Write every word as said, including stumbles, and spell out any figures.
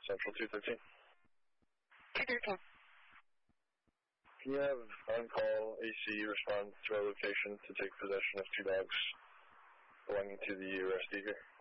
Central two thirteen. two thirteen. Can you have on-call A C respond to our location to take possession of two dogs belonging to the arrest eager?